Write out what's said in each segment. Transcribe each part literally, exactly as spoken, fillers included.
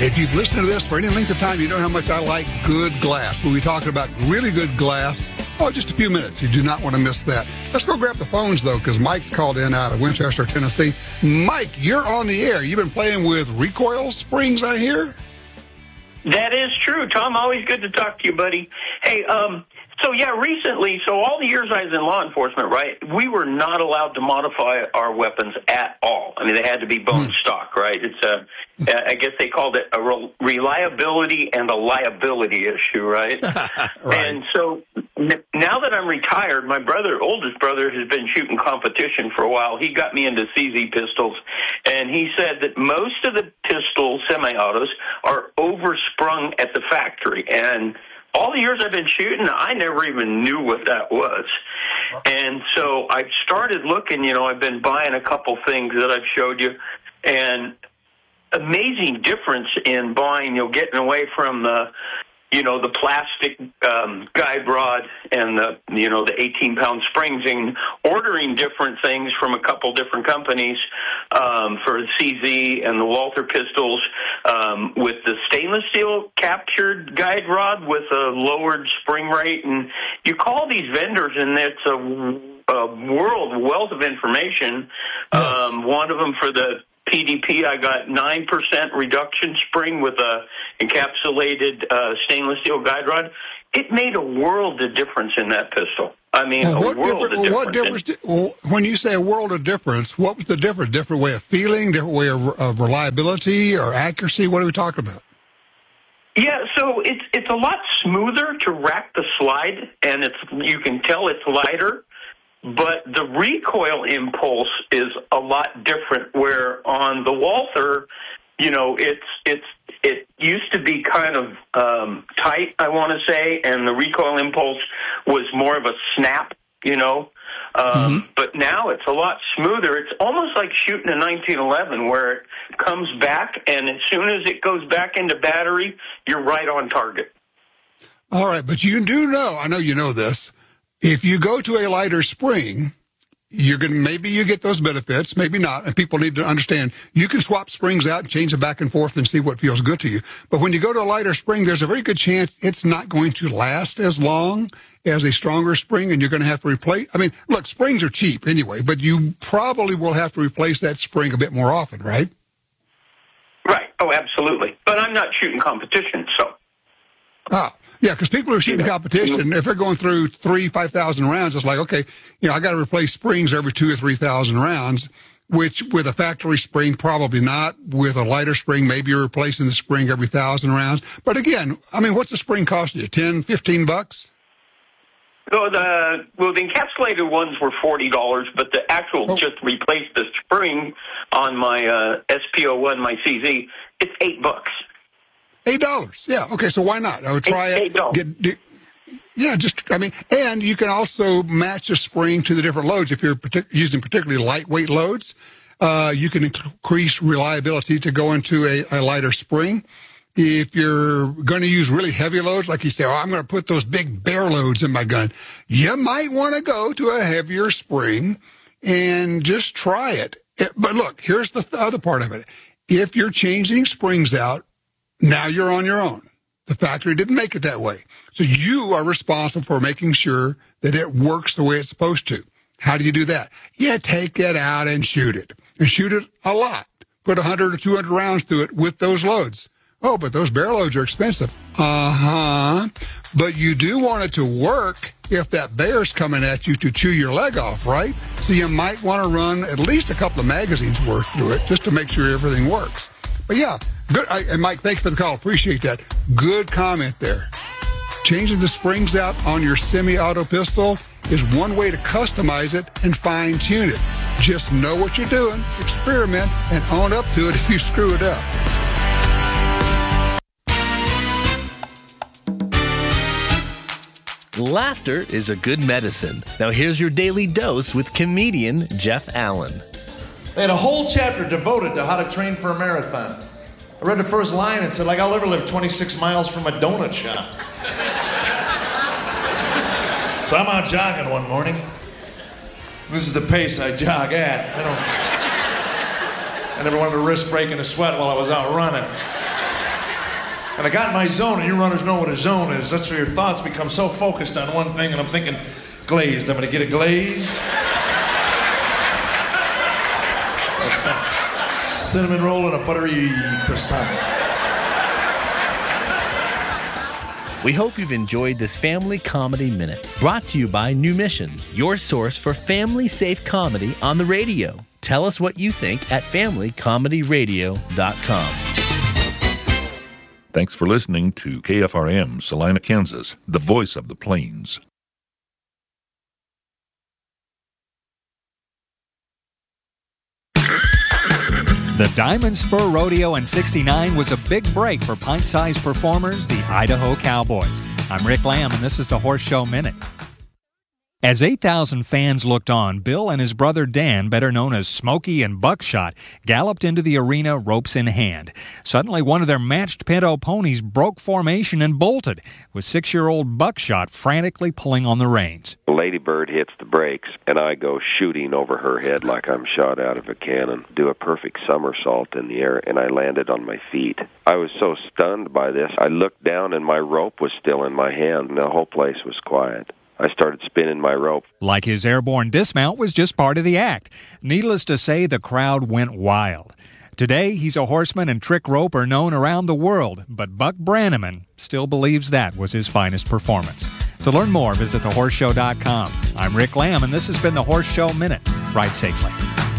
If you've listened to this for any length of time, you know how much I like good glass. We'll be talking about really good glass. Oh, just a few minutes. You do not want to miss that. Let's go grab the phones, though, because Mike's called in out of Winchester, Tennessee. Mike, you're on the air. You've been playing with recoil springs, I hear? That is true, Tom. Always good to talk to you, buddy. Hey, um, so yeah, recently, so all the years I was in law enforcement, right, we were not allowed to modify our weapons at all. I mean, they had to be bone stock, right? It's a, I guess they called it a re- reliability and a liability issue, right? Right. And so n- now that I'm retired, my brother, oldest brother, has been shooting competition for a while. He got me into C Z pistols, and he said that most of the pistol semi-autos are oversprung at the factory, and all the years I've been shooting, I never even knew what that was. And so I started looking, you know, I've been buying a couple things that I've showed you, and amazing difference in buying, you know, getting away from the, you know, the plastic um, guide rod and the, you know, the eighteen-pound springs, and ordering different things from a couple different companies um, for the C Z and the Walther pistols um, with the stainless steel captured guide rod with a lowered spring rate. And you call these vendors, and it's a, a world wealth of information. Um, one of them for the P D P, I got nine percent reduction spring with a encapsulated uh, stainless steel guide rod. It made a world of difference in that pistol. I mean, Well, a what world of difference? What difference. difference? Well, when you say a world of difference, what was the difference? Different way of feeling, different way of, of reliability or accuracy? What are we talking about? Yeah, so it's it's a lot smoother to rack the slide, and it's you can tell it's lighter. But the recoil impulse is a lot different, where on the Walther, you know, it's it's it used to be kind of um, tight, I want to say, and the recoil impulse was more of a snap, you know. Um, mm-hmm. But now it's a lot smoother. It's almost like shooting a nineteen eleven, where it comes back, and as soon as it goes back into battery, you're right on target. All right, but you do know, I know you know this, if you go to a lighter spring, you're going to, maybe you get those benefits, maybe not, and people need to understand, you can swap springs out and change them back and forth and see what feels good to you. But when you go to a lighter spring, there's a very good chance it's not going to last as long as a stronger spring, and you're going to have to replace, I mean, look, springs are cheap anyway, but you probably will have to replace that spring a bit more often, right? Right. Oh, absolutely. But I'm not shooting competition, so. Ah. Yeah, because people who are shooting competition, if they're going through three, five thousand rounds, it's like, okay, you know, I got to replace springs every two or three thousand rounds, which with a factory spring, probably not. With a lighter spring, maybe you're replacing the spring every thousand rounds. But again, I mean, what's the spring costing you? Ten, fifteen bucks? No, the well, the encapsulated ones were forty dollars, but the actual oh. just replace the spring on my uh, S P O one, my C Z, it's eight bucks. Eight dollars. Yeah. Okay. So why not? I would try eight, it. Get, get, yeah. Just, I mean, and you can also match the spring to the different loads. If you're partic- using particularly lightweight loads, uh, you can increase reliability to go into a, a lighter spring. If you're going to use really heavy loads, like you say, oh, I'm going to put those big bear loads in my gun, you might want to go to a heavier spring and just try it. it but look, here's the th- other part of it. If you're changing springs out, now you're on your own. The factory didn't make it that way. So you are responsible for making sure that it works the way it's supposed to. How do you do that? You take it out and shoot it. And shoot it a lot. Put one hundred or two hundred rounds through it with those loads. Oh, but those barrel loads are expensive. Uh-huh. But you do want it to work if that bear's coming at you to chew your leg off, right? So you might want to run at least a couple of magazines worth through it just to make sure everything works. But yeah, good. I, and Mike, thanks for the call. Appreciate that. Good comment there. Changing the springs out on your semi-auto pistol is one way to customize it and fine-tune it. Just know what you're doing, experiment, and own up to it if you screw it up. Laughter is a good medicine. Now here's your daily dose with comedian Jeff Allen. They had a whole chapter devoted to how to train for a marathon. I read the first line and said, like, I'll never live twenty-six miles from a donut shop. So I'm out jogging one morning. This is the pace I jog at. I don't... I never wanted to risk breaking a sweat while I was out running. And I got in my zone, and you runners know what a zone is. That's where your thoughts become so focused on one thing, and I'm thinking, glazed. I'm going to get it glazed. Cinnamon roll and a buttery croissant. We hope you've enjoyed this Family Comedy Minute, brought to you by New Missions, your source for family-safe comedy on the radio. Tell us what you think at family comedy radio dot com. Thanks for listening to K F R M, Salina, Kansas, the voice of the Plains. The Diamond Spur Rodeo in sixty-nine was a big break for pint-sized performers, the Idaho Cowboys. I'm Rick Lamb, and this is the Horse Show Minute. As eight thousand fans looked on, Bill and his brother Dan, better known as Smokey and Buckshot, galloped into the arena ropes in hand. Suddenly, one of their matched pinto ponies broke formation and bolted, with six-year-old Buckshot frantically pulling on the reins. Lady Bird hits the brakes, and I go shooting over her head like I'm shot out of a cannon, do a perfect somersault in the air, and I landed on my feet. I was so stunned by this, I looked down and my rope was still in my hand, and the whole place was quiet. I started spinning my rope. Like his airborne dismount was just part of the act. Needless to say, the crowd went wild. Today, he's a horseman and trick roper known around the world, but Buck Brannaman still believes that was his finest performance. To learn more, visit the horse show dot com. I'm Rick Lamb, and this has been the Horse Show Minute. Ride safely.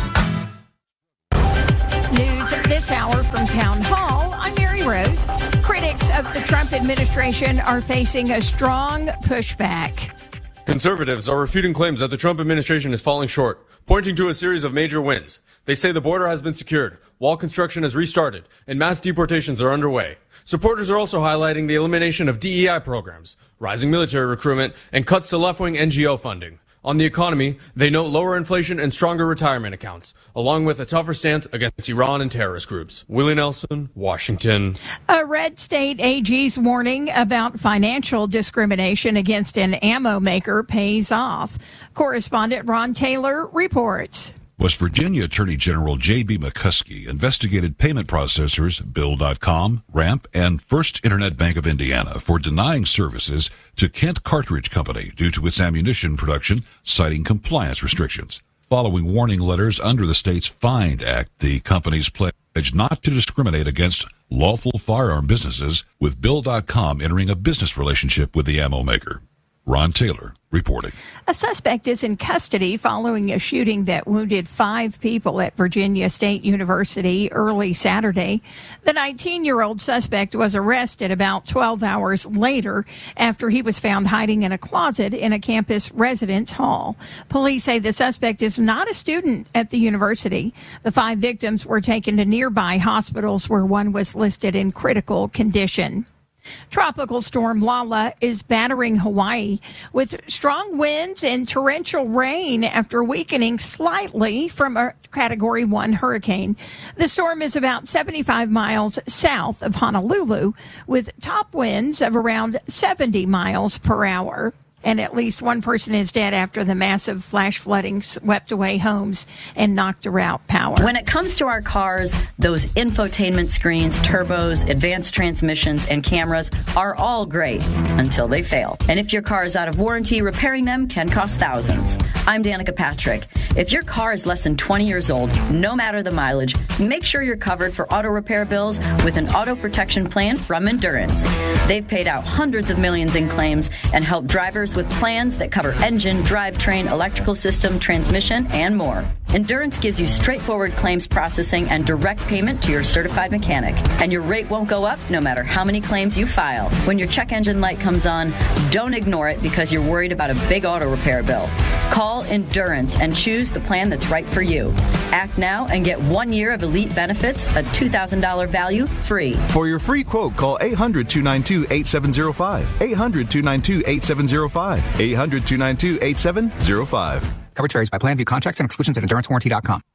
News this hour from Town Hall. I'm Mary Rose. Critics of the Trump administration are facing a strong pushback. Conservatives are refuting claims that the Trump administration is falling short, pointing to a series of major wins. They say the border has been secured, wall construction has restarted, and mass deportations are underway. Supporters are also highlighting the elimination of D E I programs, rising military recruitment, and cuts to left-wing N G O funding. On the economy, they note lower inflation and stronger retirement accounts, along with a tougher stance against Iran and terrorist groups. Willie Nelson, Washington. A red state A G's warning about financial discrimination against an ammo maker pays off. Correspondent Ron Taylor reports. West Virginia Attorney General J B McCuskey investigated payment processors Bill dot com, Ramp, and First Internet Bank of Indiana for denying services to Kent Cartridge Company due to its ammunition production, citing compliance restrictions. Following warning letters under the state's FIND Act, the companies pledged not to discriminate against lawful firearm businesses, with Bill dot com entering a business relationship with the ammo maker. Ron Taylor reporting. A suspect is in custody following a shooting that wounded five people at Virginia State University early Saturday. The nineteen-year-old suspect was arrested about twelve hours later after he was found hiding in a closet in a campus residence hall. Police say the suspect is not a student at the university. The five victims were taken to nearby hospitals where one was listed in critical condition. Tropical storm Lala is battering Hawaii with strong winds and torrential rain after weakening slightly from a Category one hurricane. The storm is about seventy-five miles south of Honolulu with top winds of around seventy miles per hour. And at least one person is dead after the massive flash flooding swept away homes and knocked out power. When it comes to our cars, those infotainment screens, turbos, advanced transmissions, and cameras are all great until they fail. And if your car is out of warranty, repairing them can cost thousands. I'm Danica Patrick. If your car is less than twenty years old, no matter the mileage, make sure you're covered for auto repair bills with an auto protection plan from Endurance. They've paid out hundreds of millions in claims and helped drivers with plans that cover engine, drivetrain, electrical system, transmission, and more. Endurance gives you straightforward claims processing and direct payment to your certified mechanic. And your rate won't go up no matter how many claims you file. When your check engine light comes on, don't ignore it because you're worried about a big auto repair bill. Call Endurance and choose the plan that's right for you. Act now and get one year of elite benefits, a two thousand dollars value, free. For your free quote, call eight hundred, two nine two, eight seven zero five. eight hundred, two nine two, eight seven zero five. eight hundred, two nine two, eight seven zero five. Coverage varies by plan, view contracts and exclusions at endurance warranty dot com.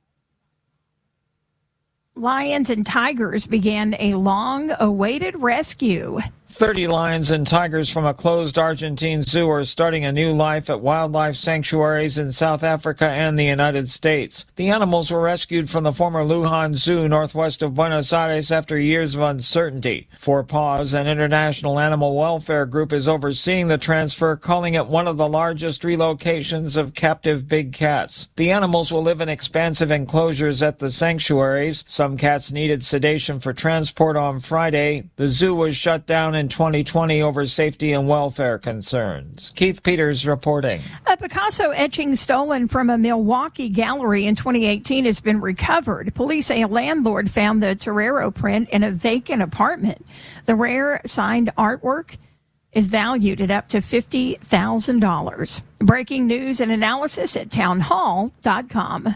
Lions and tigers began a long-awaited rescue. thirty lions and tigers from a closed Argentine zoo are starting a new life at wildlife sanctuaries in South Africa and the United States. The animals were rescued from the former Lujan Zoo northwest of Buenos Aires after years of uncertainty. Four Paws, an international animal welfare group, is overseeing the transfer, calling it one of the largest relocations of captive big cats. The animals will live in expansive enclosures at the sanctuaries. Some cats needed sedation for transport on Friday. The zoo was shut down in twenty twenty over safety and welfare concerns. Keith Peters reporting. A Picasso etching stolen from a Milwaukee gallery in twenty eighteen has been recovered. Police say a landlord found the Torero print in a vacant apartment. The rare signed artwork is valued at up to fifty thousand dollars. Breaking news and analysis at town hall dot com.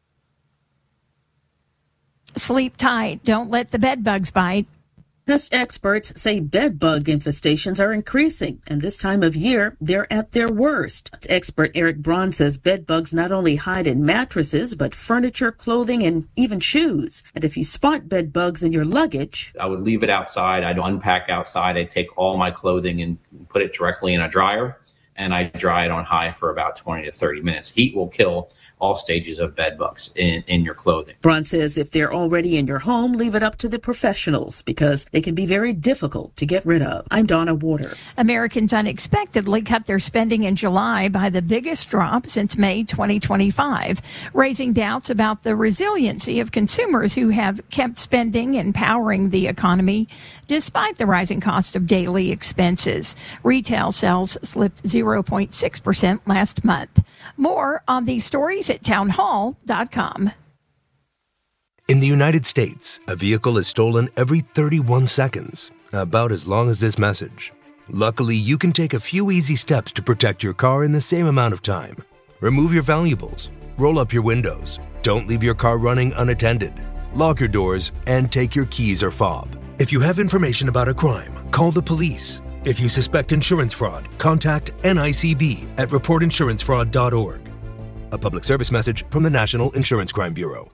Sleep tight. Don't let the bed bugs bite. Pest experts say bed bug infestations are increasing, and this time of year, they're at their worst. Expert Eric Braun says bed bugs not only hide in mattresses, but furniture, clothing, and even shoes. And if you spot bed bugs in your luggage, I would leave it outside. I'd unpack outside. I'd take all my clothing and put it directly in a dryer, and I dry it on high for about twenty to thirty minutes. Heat will kill all stages of bed bugs in, in your clothing. Braun says if they're already in your home, leave it up to the professionals because they can be very difficult to get rid of. I'm Donna Warder. Americans unexpectedly cut their spending in July by the biggest drop since May twenty twenty-five, raising doubts about the resiliency of consumers who have kept spending and powering the economy despite the rising cost of daily expenses. Retail sales slipped zero point six percent last month. More on these stories at town hall dot com. In the United States, a vehicle is stolen every thirty-one seconds, about as long as this message. Luckily, you can take a few easy steps to protect your car in the same amount of time. Remove your valuables, roll up your windows, don't leave your car running unattended, lock your doors, and take your keys or fob. If you have information about a crime, call the police. If you suspect insurance fraud, contact N I C B at report insurance fraud dot org. A public service message from the National Insurance Crime Bureau.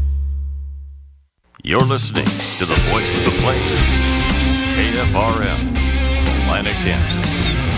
You're listening to the Voice of the Plains, K F R M, Salina, Kansas.